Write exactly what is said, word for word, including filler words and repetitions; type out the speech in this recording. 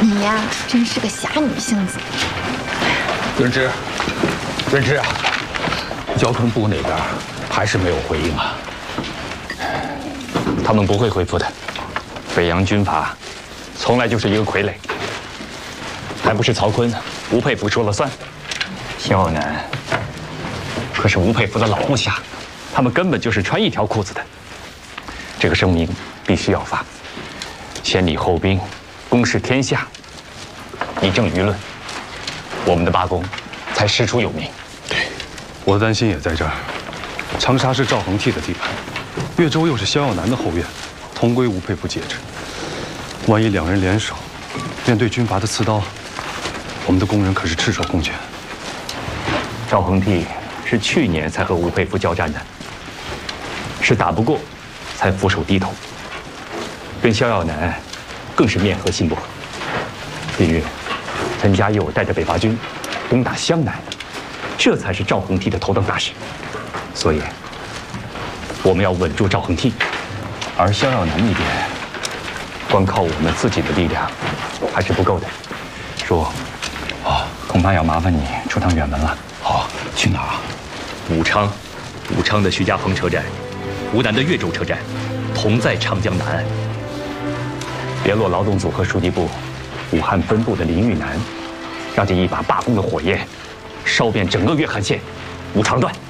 你呀，真是个侠女性子。 润之，润之啊，交通部那边还是没有回应啊。 他们不会回复的。北洋军阀从来就是一个傀儡，还不是曹锟、吴佩孚说了算。萧耀南可是吴佩孚的老部下，他们根本就是穿一条裤子的。这个声明必须要发，先礼后兵，公示天下，以正舆论，我们的八公才师出有名。 对，我的担心也在这儿。长沙是赵恒惕的地盘，越州又是萧耀南的后院，同归吴佩孚节制。万一两人联手，面对军阀的刺刀，我们的工人可是赤手空拳。 赵恒惕是去年才和吴佩孚交战的，是打不过才俯首低头，跟萧耀南更是面和心不和。近日，陈家佑带着北伐军攻打湘南，这才是赵恒惕的头等大事。所以，我们要稳住赵恒惕，而萧耀南那边，光靠我们自己的力量还是不够的。叔，哦，恐怕要麻烦你出趟远门了。 好，去哪儿？ 武昌，武昌的徐家棚车站，湖南的岳州车站，同在长江南岸。联络劳动组和书记部、武汉分部的林玉南，让这一把罢工的火焰烧遍整个粤汉线，无肠断。